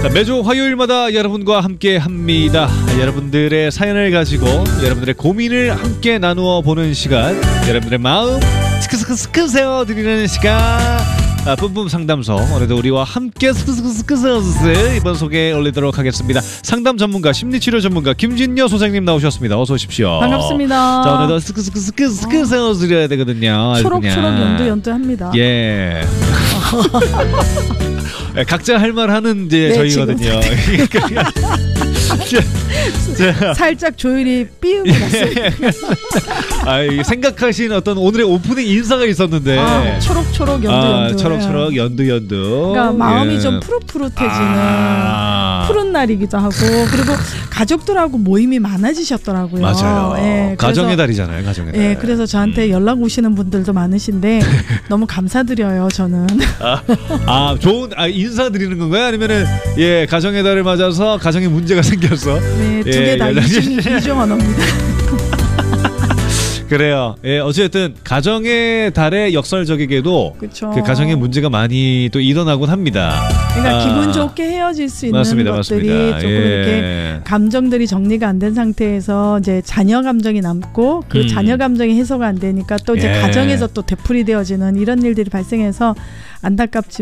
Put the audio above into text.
자, 매주 화요일마다 여러분과 함께 합니다. 여러분들의 사연을 가지고 여러분들의 고민을 함께 나누어 보는 시간, 여러분들의 마음 스크스크 세워드리는 시간, 뿜뿜 상담소. 오늘도 우리와 함께 스크스크 이번 소개에 올리도록 하겠습니다. 상담 전문가, 심리치료 전문가 김진여 소장님 나오셨습니다. 어서 오십시오. 반갑습니다. 자, 오늘도 스크스크 세워드려야 되거든요. 초록초록 연두연두합니다. 예. 각자 할 말 하는 이제 네, 저희거든요. 살짝 조율이 삐음이 났어요. 생각하신 어떤 오늘의 오프닝 인사가 있었는데 초록초록 연두연두. 초록초록 연두연두. 그러니까 마음이 좀 푸릇푸릇해지는 푸른 날이기도 하고, 그리고 가족들하고 모임이 많아지셨더라고요. 맞아요. 예, 가정의 달이잖아요. 가정의 달. 예, 그래서 저한테 연락 오시는 분들도 많으신데 너무 감사드려요. 저는. 좋은 인사드리는 건가요? 아니면은 가정의 달을 맞아서 가정에 문제가 생겨서? 네, 두 개 다 이중 언어입니다. 그래요. 예, 어쨌든 가정의 달에 역설적이게도 그쵸. 그 가정의 문제가 많이 또 일어나곤 합니다. 그러니까 기분 좋게 헤어질 수 있는 맞습니다, 것들이 맞습니다. 조금 이렇게 감정들이 정리가 안 된 상태에서 이제 자녀 감정이 남고, 그 자녀 감정이 해소가 안 되니까 또 이제 가정에서 또 되풀이되어지는 이런 일들이 발생해서 안타깝지만